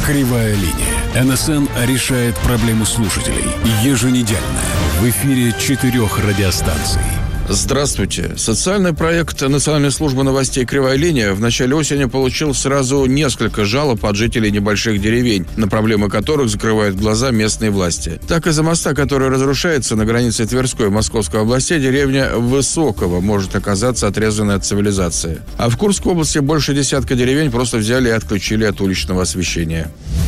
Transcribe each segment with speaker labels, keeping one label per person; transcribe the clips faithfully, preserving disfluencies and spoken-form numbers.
Speaker 1: Кривая линия. эн эс эн решает проблемы слушателей. Еженедельно. В эфире четырех радиостанций.
Speaker 2: Здравствуйте. Социальный проект Национальной службы новостей «Кривая линия» в начале осени получил сразу несколько жалоб от жителей небольших деревень, на проблемы которых закрывают глаза местные власти. Так, из-за моста, который разрушается на границе Тверской и Московской областей, деревня Высоково может оказаться отрезанной от цивилизации. А в Курской области больше десятка деревень просто взяли и отключили от уличного освещения.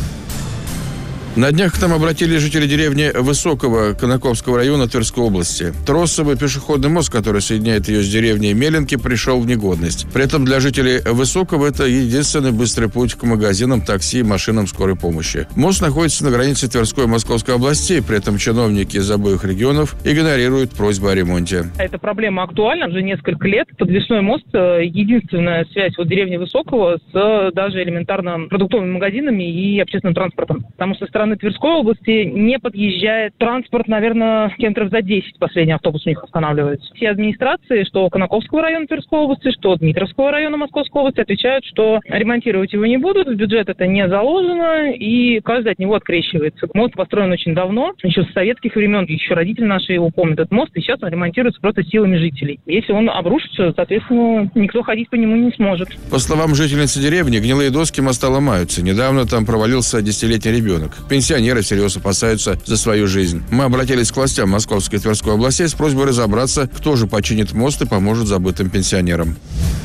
Speaker 2: На днях к нам обратились жители деревни Высоково Конаковского района Тверской области. Троссовый пешеходный мост, который соединяет ее с деревней Меленки, пришел в негодность. При этом для жителей Высоково это единственный быстрый путь к магазинам, такси и машинам скорой помощи. Мост находится на границе Тверской и Московской областей, при этом чиновники из обоих регионов игнорируют просьбы о ремонте.
Speaker 3: Эта проблема актуальна уже несколько лет. Подвесной мост – единственная связь вот деревни Высоково с даже элементарно продуктовыми магазинами и общественным транспортом. Потому что со стороны Тверской области не подъезжает транспорт, наверное, километров за десять последний автобус у них останавливается. Все администрации, что Конаковского района Тверской области, что Дмитровского района Московской области, отвечают, что ремонтировать его не будут, в бюджет это не заложено, и каждый от него открещивается. Мост построен очень давно, еще с советских времен, еще родители наши его помнят, этот мост, и сейчас он ремонтируется просто силами жителей. Если он обрушится, соответственно, никто ходить по нему не сможет.
Speaker 2: По словам жительницы деревни, гнилые доски моста ломаются. Недавно там провалился десятилетний ребенок. Пенсионеры всерьез опасаются за свою жизнь. Мы обратились к властям Московской и Тверской областей с просьбой разобраться, кто же починит мост и поможет забытым пенсионерам.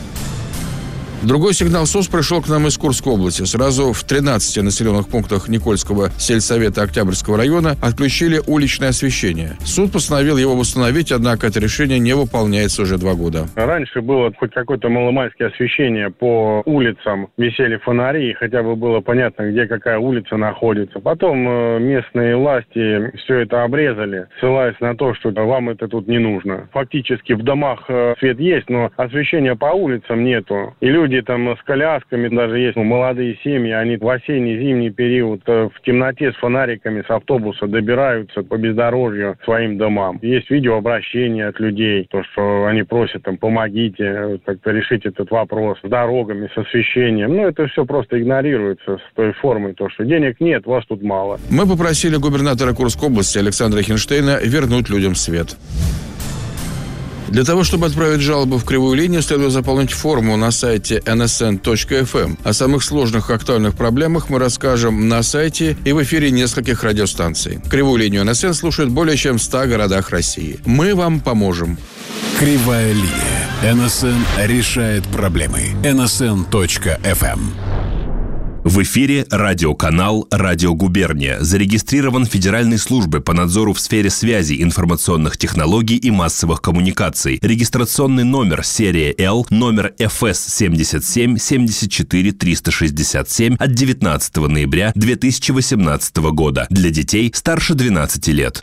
Speaker 2: Другой сигнал СОС пришел к нам из Курской области. Сразу в тринадцати населенных пунктах Никольского сельсовета Октябрьского района отключили уличное освещение. Суд постановил его восстановить, однако это решение не выполняется уже два года.
Speaker 4: Раньше было хоть какое-то маломальское освещение по улицам, висели фонари, и хотя бы было понятно, где какая улица находится. Потом местные власти все это обрезали, ссылаясь на то, что вам это тут не нужно. Фактически в домах свет есть, но освещения по улицам нету. И люди Люди там с колясками, даже есть молодые семьи, они в осенне-зимний период в темноте с фонариками с автобуса добираются по бездорожью к своим домам. Есть видеообращения от людей, то, что они просят, там, помогите как-то решить этот вопрос с дорогами, с освещением. Ну, это все просто игнорируется с той формой, то, что денег нет, вас тут мало.
Speaker 2: Мы попросили губернатора Курской области Александра Хинштейна вернуть людям свет. Для того, чтобы отправить жалобу в Кривую линию, следует заполнить форму на сайте эн эс эн точка эф эм. О самых сложных и актуальных проблемах мы расскажем на сайте и в эфире нескольких радиостанций. Кривую линию эн эс эн слушают более чем в ста городах России. Мы вам поможем.
Speaker 1: Кривая линия. эн эс эн решает проблемы. эн эс эн точка эф эм.
Speaker 5: В эфире радиоканал «Радио Губерния». Зарегистрирован Федеральной службой по надзору в сфере связи, информационных технологий и массовых коммуникаций. Регистрационный номер серия Л, номер эф эс семьдесят семь семьдесят четыре триста шестьдесят семь от девятнадцатого ноября две тысячи восемнадцатого года. Для детей старше двенадцати лет.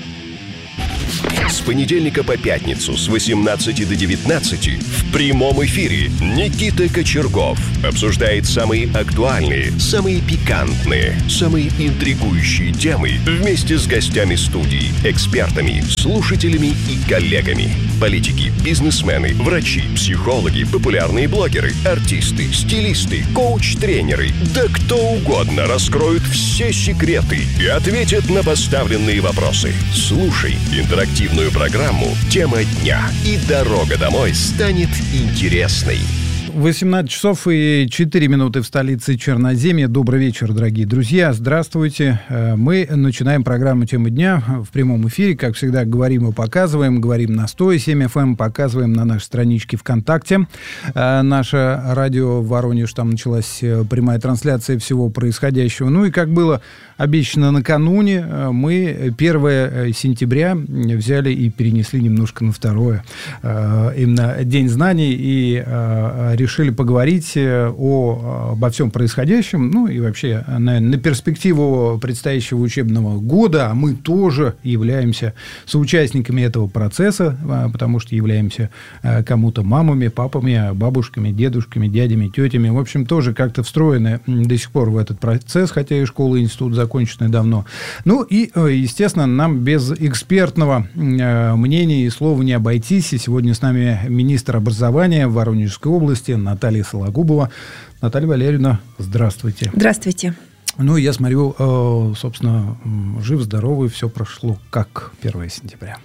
Speaker 6: С понедельника по пятницу с восемнадцати до девятнадцати в прямом эфире Никита Кочергов обсуждает самые актуальные, самые пикантные, самые интригующие темы вместе с гостями студии, экспертами, слушателями и коллегами. Политики, бизнесмены, врачи, психологи, популярные блогеры, артисты, стилисты, коуч-тренеры, да кто угодно раскроют все секреты и ответят на поставленные вопросы. Слушай интерактивную программу «Тема дня», и дорога домой станет интересной.
Speaker 7: восемнадцать часов и четыре минуты в столице Черноземья. Добрый вечер, дорогие друзья. Здравствуйте. Мы начинаем программу «Тема дня» в прямом эфире. Как всегда, говорим и показываем. Говорим на сто семь эф эм, показываем на нашей страничке ВКонтакте. Наше радио в Воронеж, там началась прямая трансляция всего происходящего. Ну и как было обещано накануне, мы первое сентября взяли и перенесли немножко на второе. Именно День знаний, и решили поговорить о, обо всем происходящем, ну и вообще на, на перспективу предстоящего учебного года. А мы тоже являемся соучастниками этого процесса, потому что являемся кому-то мамами, папами, бабушками, дедушками, дядями, тетями. В общем, тоже как-то встроены до сих пор в этот процесс, хотя и школа, и институт закончены давно. Ну и, естественно, нам без экспертного мнения и слова не обойтись. И сегодня с нами министр образования Воронежской области Наталья Сологубова. Наталья Валерьевна, здравствуйте.
Speaker 8: Здравствуйте.
Speaker 7: Ну, я смотрю, собственно, жив-здоровый, все прошло как первое сентября.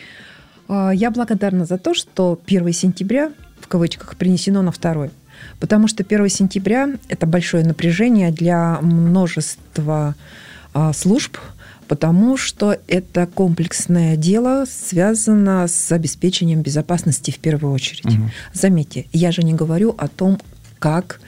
Speaker 8: Я благодарна за то, что первое сентября, в кавычках, принесено на второе. Потому что первое сентября – это большое напряжение для множества служб, потому что это комплексное дело, связано с обеспечением безопасности в первую очередь. Угу. Заметьте, я же не говорю о том, как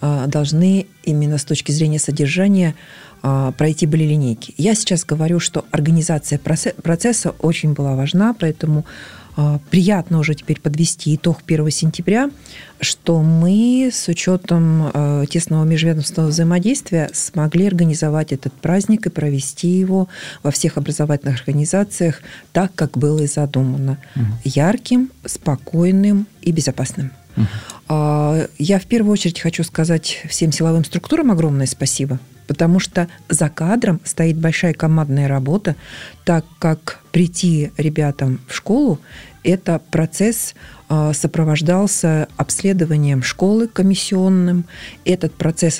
Speaker 8: должны именно с точки зрения содержания пройти были линейки. Я сейчас говорю, что организация процесса очень была важна, поэтому приятно уже теперь подвести итог первого сентября, что мы с учетом тесного межведомственного взаимодействия смогли организовать этот праздник и провести его во всех образовательных организациях так, как было и задумано. Угу. Ярким, спокойным и безопасным. Uh-huh. Я в первую очередь хочу сказать всем силовым структурам огромное спасибо, потому что за кадром стоит большая командная работа, так как прийти ребятам в школу – это процесс сопровождался обследованием школы комиссионным, этот процесс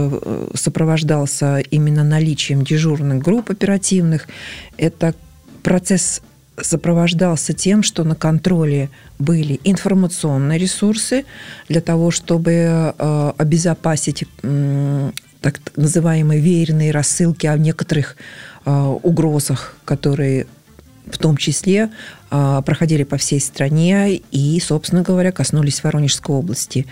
Speaker 8: сопровождался именно наличием дежурных групп оперативных, это процесс сопровождался тем, что на контроле были информационные ресурсы для того, чтобы э, обезопасить э, так называемые веерные рассылки о некоторых э, угрозах, которые в том числе э, проходили по всей стране и, собственно говоря, коснулись Воронежской области.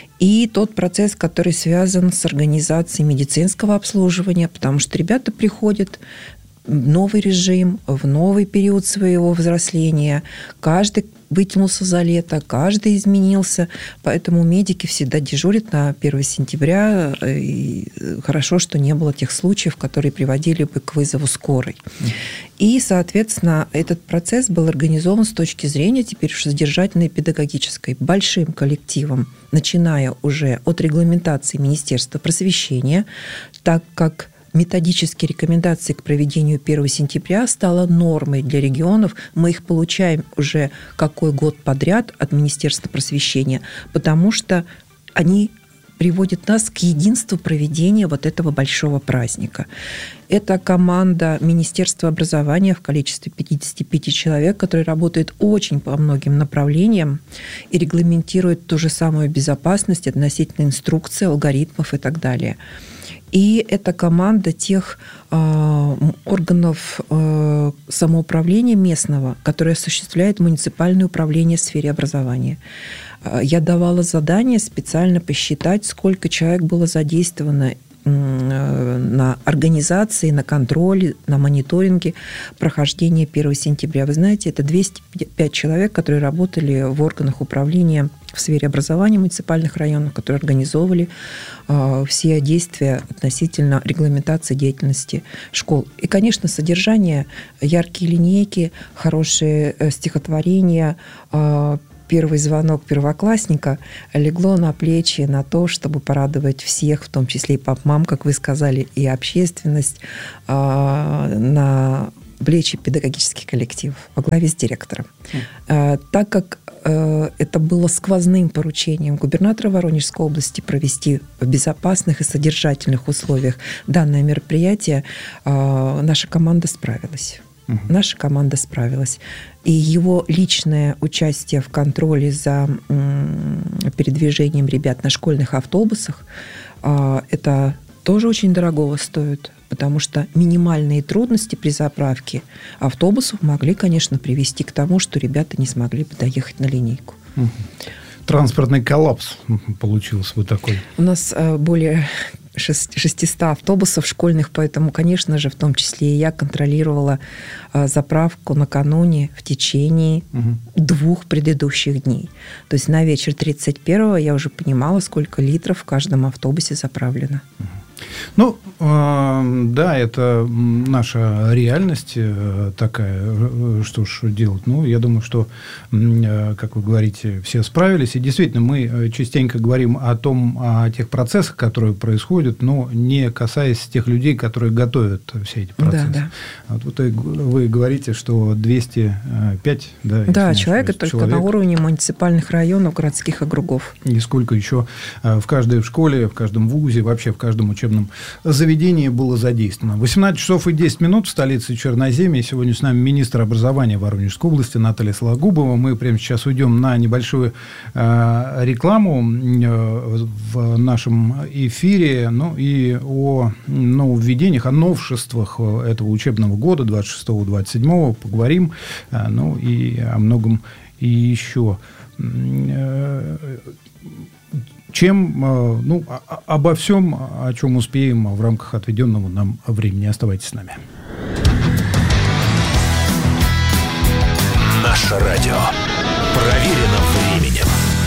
Speaker 8: И тот процесс, который связан с организацией медицинского обслуживания, потому что ребята приходят в новый режим, в новый период своего взросления. Каждый вытянулся за лето, каждый изменился. Поэтому медики всегда дежурят на первое сентября. И хорошо, что не было тех случаев, которые приводили бы к вызову скорой. И, соответственно, этот процесс был организован с точки зрения теперь уж содержательной и педагогической большим коллективом, начиная уже от регламентации Министерства просвещения, так как методические рекомендации к проведению первого сентября стало нормой для регионов. Мы их получаем уже какой год подряд от Министерства просвещения, потому что они приводят нас к единству проведения вот этого большого праздника. Это команда Министерства образования в количестве пятьдесят пять человек, которые работают очень по многим направлениям и регламентируют ту же самую безопасность относительно инструкций, алгоритмов и так далее. И это команда тех э, органов э, самоуправления местного, которые осуществляют муниципальное управление в сфере образования. Я давала задание специально посчитать, сколько человек было задействовано на организации, на контроле, на мониторинге прохождения первого сентября. Вы знаете, это двести пять человек, которые работали в органах управления в сфере образования муниципальных районов, которые организовывали э, все действия относительно регламентации деятельности школ. И, конечно, содержание, яркие линейки, хорошие э, стихотворения, э, первый звонок первоклассника легло на плечи, на то, чтобы порадовать всех, в том числе и пап-мам, как вы сказали, и общественность, на плечи педагогических коллективов во главе с директором. Mm. Так как это было сквозным поручением губернатора Воронежской области провести в безопасных и содержательных условиях данное мероприятие, наша команда справилась. Наша команда справилась. И его личное участие в контроле за передвижением ребят на школьных автобусах, это тоже очень дорогого стоит, потому что минимальные трудности при заправке автобусов могли, конечно, привести к тому, что ребята не смогли бы доехать на линейку.
Speaker 7: Транспортный коллапс получился вот такой.
Speaker 8: У нас более шестьсот автобусов школьных, поэтому, конечно же, в том числе и я контролировала заправку накануне в течение угу. двух предыдущих дней. То есть на вечер тридцать первого я уже понимала, сколько литров в каждом автобусе заправлено. Угу.
Speaker 7: Ну, э, да, это наша реальность э, такая. Что ж делать? Ну, я думаю, что, э, как вы говорите, все справились. И действительно, мы частенько говорим о том, о тех процессах, которые происходят, но не касаясь тех людей, которые готовят все эти процессы. Да, да. Вот, вот вы говорите, что двести пять да,
Speaker 8: да, человек только человек. На уровне муниципальных районов, городских округов.
Speaker 7: И сколько еще в каждой школе, в каждом вузе, вообще в каждом учебном учебном заведении было задействовано. восемнадцать часов и десять минут в столице Черноземья. Сегодня с нами министр образования Воронежской области Наталья Сологубова. Мы прямо сейчас уйдем на небольшую э, рекламу э, в нашем эфире. Ну и о нововведениях, о новшествах этого учебного года двадцать шестого двадцать седьмого поговорим. Э, ну и о многом и еще. Чем, ну, обо всем, о чем успеем в рамках отведенного нам времени. Оставайтесь с нами.
Speaker 1: Наше радио проверено временем.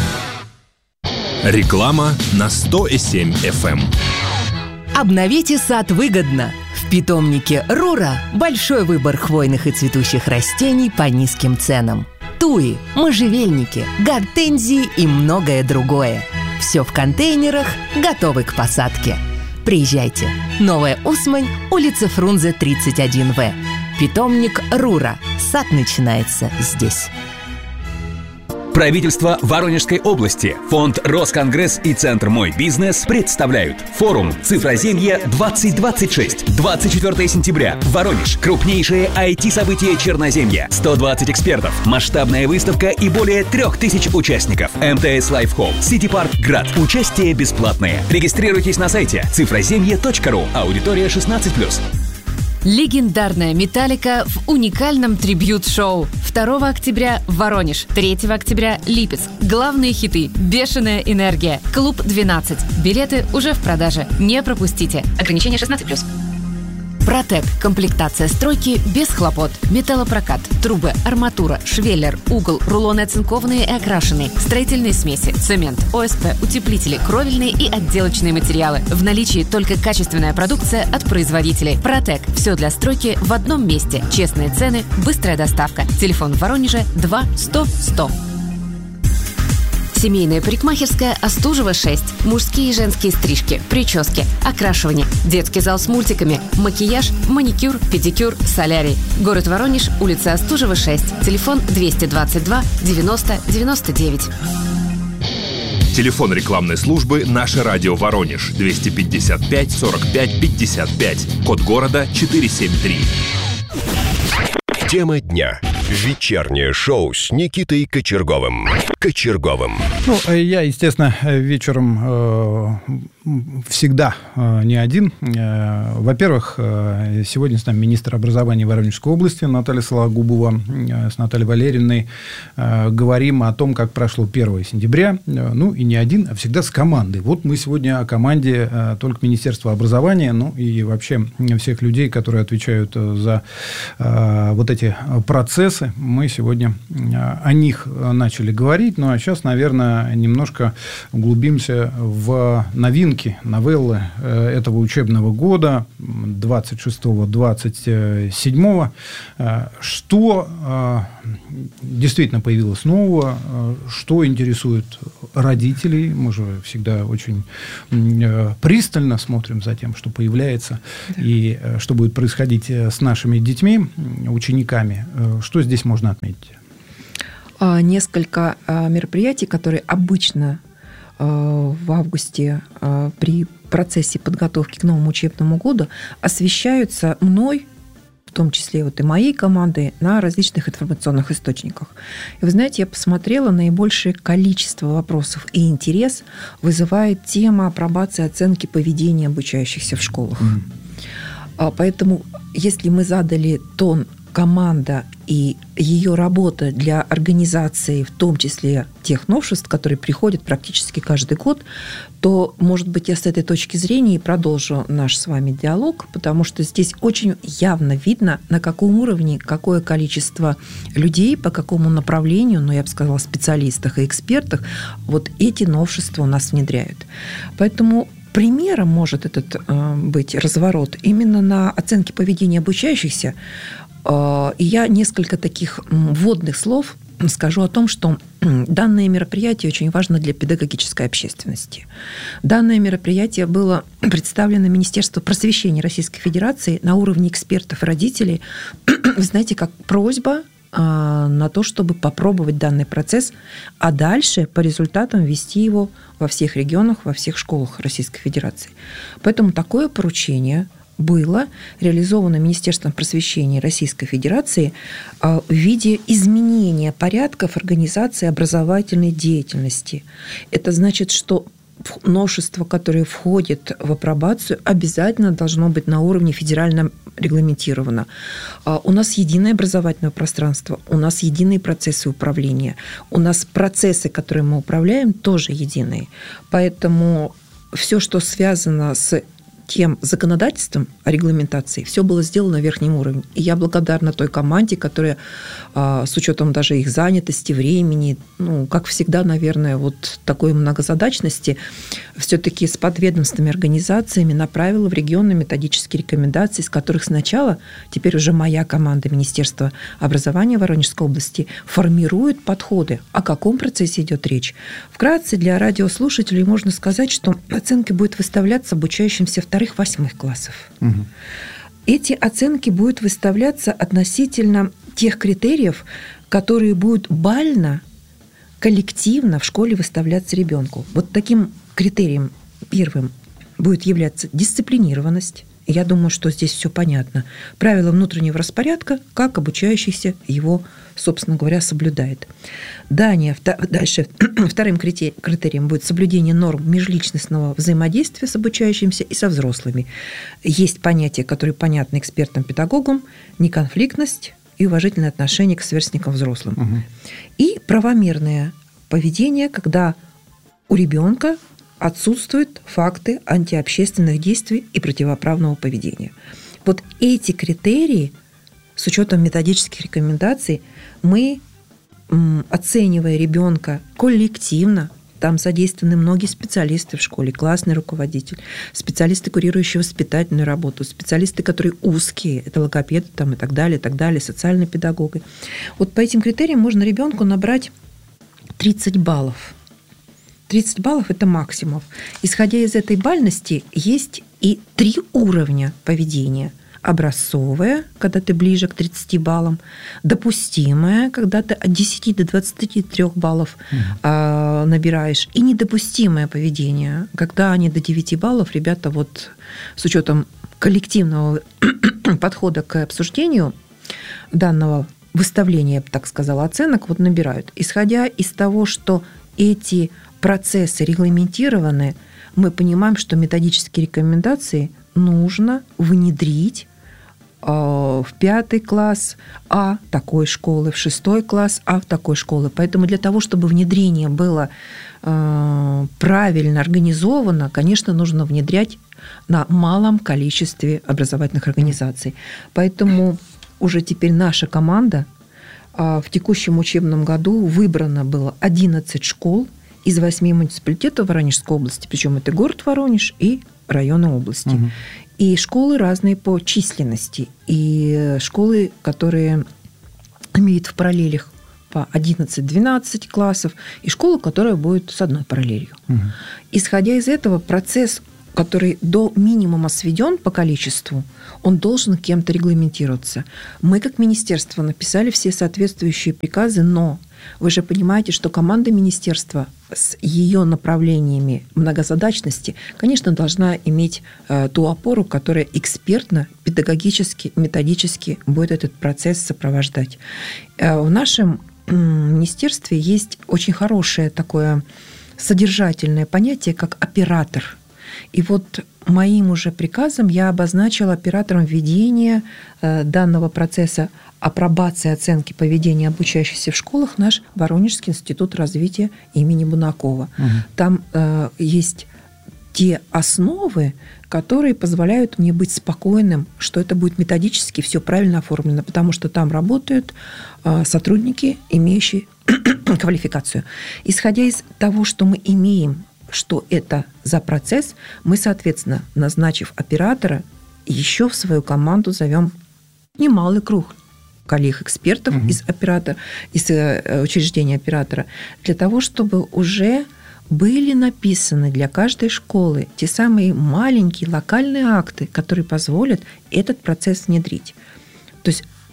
Speaker 5: Реклама на сто семь эф эм.
Speaker 9: Обновите сад выгодно. В питомнике «Рура» большой выбор хвойных и цветущих растений по низким ценам. Туи, можжевельники, гортензии и многое другое. Все в контейнерах, готовы к посадке. Приезжайте. Новая Усмань, улица Фрунзе, тридцать один вэ. Питомник «Рура». Сад начинается здесь.
Speaker 10: Правительство Воронежской области, фонд «Росконгресс» и Центр «Мой бизнес» представляют форум «Цифроземье двадцать двадцать шесть». двадцать четвёртого сентября. Воронеж. Крупнейшее ай ти-событие Черноземья. сто двадцать экспертов. Масштабная выставка и более трех тысяч участников. эм тэ эс Life Hall. City Park Град. Участие бесплатное. Регистрируйтесь на сайте цифроземье точка ру. Аудитория шестнадцать плюс.
Speaker 11: Легендарная «Металлика» в уникальном трибьют-шоу. второго октября Воронеж, третьего октября Липецк. Главные хиты «Бешеная энергия», Клуб двенадцать. Билеты уже в продаже. Не пропустите. Ограничение шестнадцать плюс.
Speaker 9: Протек. Комплектация стройки без хлопот. Металлопрокат, трубы, арматура, швеллер, угол, рулоны оцинкованные и окрашенные, строительные смеси, цемент, о эс пэ, утеплители, кровельные и отделочные материалы. В наличии только качественная продукция от производителей. Протек. Все для стройки в одном месте. Честные цены, быстрая доставка. Телефон в Воронеже два сто сто. Семейная парикмахерская Остужева шесть. Мужские и женские стрижки, прически, окрашивание, детский зал с мультиками, макияж, маникюр, педикюр, солярий. Город Воронеж, улица Остужева шесть. Телефон двести двадцать два девяносто девяносто девять.
Speaker 5: Телефон рекламной службы «Наше радио Воронеж» двести пятьдесят пять сорок пять пятьдесят пять. Код города четыреста семьдесят три.
Speaker 6: Тема дня. Вечернее шоу с Никитой Кочерговым. Кочерговым.
Speaker 7: Ну, я, естественно, вечером э, всегда э, не один. Э, во-первых, э, сегодня с нами министр образования Воронежской области Наталья Сологубова. Э, с Натальей Валерьевной э, говорим о том, как прошло первого сентября. Э, ну, и не один, а всегда с командой. Вот мы сегодня о команде э, только Министерства образования, ну, и вообще всех людей, которые отвечают за э, вот эти процессы. Мы сегодня о них начали говорить. Ну, а сейчас, наверное, немножко углубимся в новинки, новеллы этого учебного года, двадцать шестого двадцать седьмого. Что действительно появилось нового, что интересует родителей. Мы же всегда очень пристально смотрим за тем, что появляется, да, и что будет происходить с нашими детьми, учениками. Что здесь можно отметить?
Speaker 8: Несколько мероприятий, которые обычно в августе при процессе подготовки к новому учебному году освещаются мной, в том числе вот и моей командой, на различных информационных источниках. И вы знаете, я посмотрела, наибольшее количество вопросов и интерес вызывает тема апробации оценки поведения обучающихся в школах. Mm. Поэтому, если мы задали тон команда и ее работа для организации, в том числе тех новшеств, которые приходят практически каждый год, то, может быть, я с этой точки зрения и продолжу наш с вами диалог, потому что здесь очень явно видно, на каком уровне, какое количество людей, по какому направлению, ну, я бы сказала, специалистах и экспертах, вот эти новшества у нас внедряют. Поэтому примером может этот э, быть разворот именно на оценке поведения обучающихся. И я несколько таких вводных слов скажу о том, что данное мероприятие очень важно для педагогической общественности. Данное мероприятие было представлено Министерству просвещения Российской Федерации на уровне экспертов и родителей. Вы знаете, как просьба на то, чтобы попробовать данный процесс, а дальше по результатам ввести его во всех регионах, во всех школах Российской Федерации. Поэтому такое поручение было реализовано Министерством просвещения Российской Федерации в виде изменения порядков организации образовательной деятельности. Это значит, что новшество, которое входит в апробацию, обязательно должно быть на уровне федерально регламентировано. У нас единое образовательное пространство, у нас единые процессы управления, у нас процессы, которые мы управляем, тоже единые. Поэтому все, что связано с тем законодательством о регламентации, все было сделано на верхнем уровне. И я благодарна той команде, которая с учетом даже их занятости, времени, ну, как всегда, наверное, вот такой многозадачности, все-таки с подведомственными организациями направила в регионы методические рекомендации, с которых сначала, теперь уже моя команда Министерства образования Воронежской области формирует подходы. О каком процессе идет речь? Вкратце для радиослушателей можно сказать, что оценки будут выставляться обучающимся вторых-восьмых классов. Угу. Эти оценки будут выставляться относительно тех критериев, которые будут бально, коллективно в школе выставляться ребенку. Вот таким критерием первым будет являться дисциплинированность. Я думаю, что здесь все понятно. Правила внутреннего распорядка, как обучающийся его, собственно говоря, соблюдает. Далее, дальше вторым критерием будет соблюдение норм межличностного взаимодействия с обучающимся и со взрослыми. Есть понятия, которые понятны экспертам-педагогам: неконфликтность и уважительное отношение к сверстникам взрослым. Угу. И правомерное поведение, когда у ребенка отсутствуют факты антиобщественных действий и противоправного поведения. Вот эти критерии, с учетом методических рекомендаций, мы, оценивая ребенка коллективно, там задействованы многие специалисты в школе, классный руководитель, специалисты, курирующие воспитательную работу, специалисты, которые узкие, это логопеды там, и так далее, и так далее, социальные педагоги. Вот по этим критериям можно ребенку набрать тридцать баллов. тридцать баллов – это максимум. Исходя из этой бальности, есть и три уровня поведения. Образцовое, когда ты ближе к тридцати баллам. Допустимое, когда ты от десяти до двадцати трёх баллов mm. набираешь. И недопустимое поведение, когда они до девяти баллов, ребята, вот с учетом коллективного подхода к обсуждению данного выставления, я бы так сказала, оценок, вот набирают. Исходя из того, что эти процессы регламентированы, мы понимаем, что методические рекомендации нужно внедрить в пятый класс А такой школы, в шестой класс А в такой школы. Поэтому для того, чтобы внедрение было правильно организовано, конечно, нужно внедрять на малом количестве образовательных организаций. Поэтому уже теперь наша команда в текущем учебном году выбрано было одиннадцать школ из восьми муниципалитетов Воронежской области, причем это город Воронеж и районы области. Угу. И школы разные по численности, и школы, которые имеют в параллелях по одиннадцать-двенадцать классов, и школа, которая будет с одной параллелью. Угу. Исходя из этого, процесс, который до минимума сведен по количеству, он должен кем-то регламентироваться. Мы, как министерство, написали все соответствующие приказы, но вы же понимаете, что команда министерства с ее направлениями многозадачности, конечно, должна иметь э, ту опору, которая экспертно, педагогически, методически будет этот процесс сопровождать. Э, в нашем э, министерстве есть очень хорошее такое содержательное понятие, как оператор. И вот моим уже приказом я обозначила оператором ведения э, данного процесса апробации оценки поведения обучающихся в школах наш Воронежский институт развития имени Бунакова. Угу. Там э, есть те основы, которые позволяют мне быть спокойным, что это будет методически все правильно оформлено, потому что там работают э, сотрудники, имеющие квалификацию. Исходя из того, что мы имеем, что это за процесс, мы, соответственно, назначив оператора, еще в свою команду зовем немалый круг коллег-экспертов угу. из оператора, из учреждения оператора, для того, чтобы уже были написаны для каждой школы те самые маленькие локальные акты, которые позволят этот процесс внедрить. То есть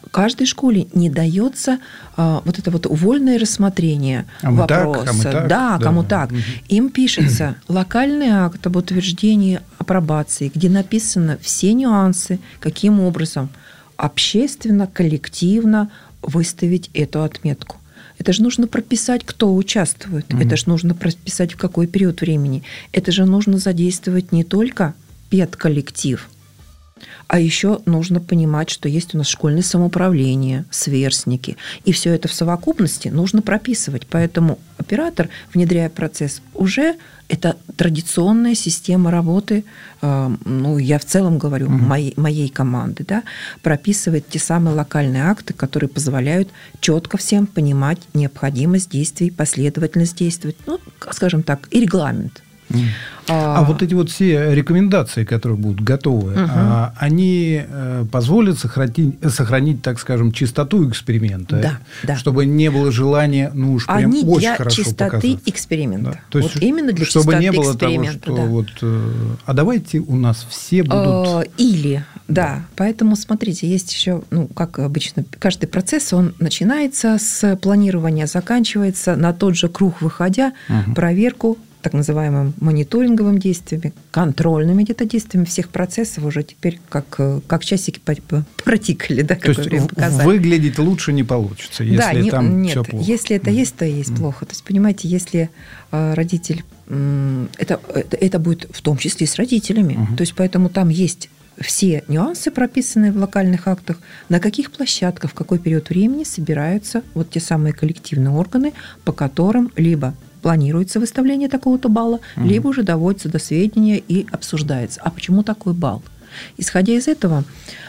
Speaker 8: каждой школе не дается а, вот это вот вольное рассмотрение
Speaker 7: а
Speaker 8: вопроса.
Speaker 7: Так, а так,
Speaker 8: да,
Speaker 7: да,
Speaker 8: кому так. Угу. Им пишется локальный акт об утверждении апробации, где написаны все нюансы, каким образом общественно, коллективно выставить эту отметку. Это же нужно прописать, кто участвует. Mm-hmm. Это же нужно прописать, в какой период времени. Это же нужно задействовать не только педколлектив, а еще нужно понимать, что есть у нас школьное самоуправление, сверстники. И все это в совокупности нужно прописывать. Поэтому оператор, внедряя процесс, уже это традиционная система работы, ну, я в целом говорю, mm-hmm. моей, моей команды, да, прописывает те самые локальные акты, которые позволяют четко всем понимать необходимость действий, последовательность действий, ну, скажем так, и регламент.
Speaker 7: Mm. А, а вот эти вот все рекомендации, которые будут готовы, uh-huh. а, они э, позволят сохранить, сохранить, так скажем, чистоту эксперимента,
Speaker 8: да, да.
Speaker 7: чтобы не было желания, ну уж прям
Speaker 8: они
Speaker 7: очень
Speaker 8: для
Speaker 7: хорошо
Speaker 8: чистоты
Speaker 7: показаться.
Speaker 8: Эксперимента.
Speaker 7: Да. То есть,
Speaker 8: вот именно для
Speaker 7: чтобы
Speaker 8: чистоты
Speaker 7: не было
Speaker 8: эксперимента.
Speaker 7: Того, что
Speaker 8: да.
Speaker 7: вот, э, а давайте у нас все будут...
Speaker 8: Или, да. да. Поэтому, смотрите, есть еще, ну, как обычно, каждый процесс, он начинается с планирования, заканчивается на тот же круг выходя, uh-huh. проверку, так называемым мониторинговым действиями, контрольными где-то действиями всех процессов уже теперь как, как часики протикали, да,
Speaker 7: какое время показали. Выглядеть лучше не получится, если да, не, там
Speaker 8: нет,
Speaker 7: все плохо.
Speaker 8: Если это есть, то есть mm. плохо. То есть, понимаете, если родитель... Это, это, это будет в том числе и с родителями. Uh-huh. То есть, поэтому там есть все нюансы, прописанные в локальных актах, на каких площадках, в какой период времени собираются вот те самые коллективные органы, по которым либо планируется выставление такого-то балла, угу. либо уже доводится до сведения и обсуждается. А почему такой балл? Исходя из этого,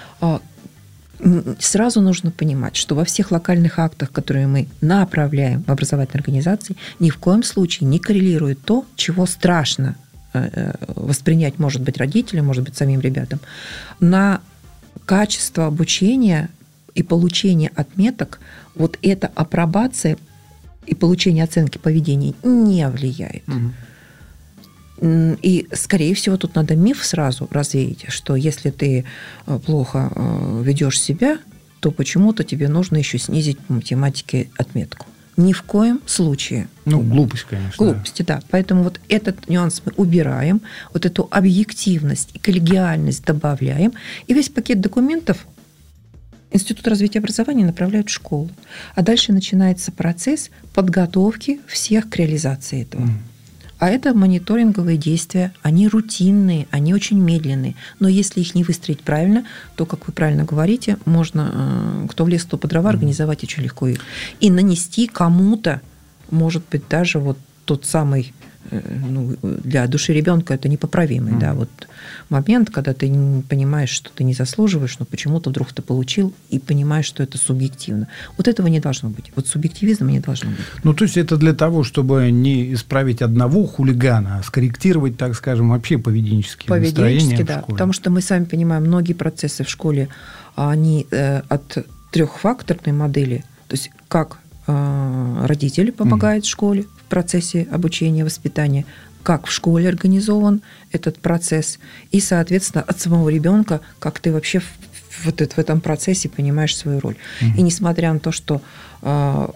Speaker 8: сразу нужно понимать, что во всех локальных актах, которые мы направляем в образовательные организации, ни в коем случае не коррелирует то, чего страшно воспринять, может быть, родителям, может быть, самим ребятам, на качество обучения и получения отметок. Вот эта апробация и получение оценки поведения не влияет. Угу. И, скорее всего, тут надо миф сразу развеять, что если ты плохо ведешь себя, то почему-то тебе нужно еще снизить по математике отметку. Ни в коем случае.
Speaker 7: Ну, глупость, конечно.
Speaker 8: Глупости, да. Поэтому вот этот нюанс мы убираем, вот эту объективность и коллегиальность добавляем, и весь пакет документов Институт развития образования направляют в школу. А дальше начинается процесс подготовки всех к реализации этого. Mm. А это мониторинговые действия, они рутинные, они очень медленные. Но если их не выстроить правильно, то, как вы правильно говорите, можно, кто в лес, кто по дрова, mm. организовать очень легко их. И нанести кому-то, может быть, даже вот тот самый, ну, для души ребенка это непоправимый, mm. да, вот момент, когда ты понимаешь, что ты не заслуживаешь, но почему-то вдруг ты получил и понимаешь, что это субъективно. Вот этого не должно быть. Вот субъективизма не должно быть.
Speaker 7: Ну, то есть это для того, чтобы не исправить одного хулигана, а скорректировать, так скажем, вообще поведенческие, поведенческие настроения
Speaker 8: да,
Speaker 7: в школе.
Speaker 8: Потому что мы сами понимаем, многие процессы в школе, они э, от трехфакторной модели, то есть как э, родители помогают mm. школе в процессе обучения, воспитания, как в школе организован этот процесс, и, соответственно, от самого ребенка, как ты вообще в, в, в этом процессе понимаешь свою роль. Mm-hmm. И несмотря на то, что э,